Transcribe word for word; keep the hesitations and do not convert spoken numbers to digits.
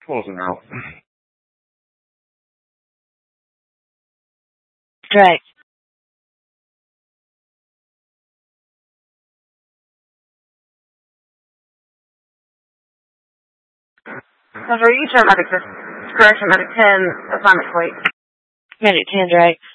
Closing out. Right. So for each medic, correction, medic ten, assignment plate. Medic ten, right.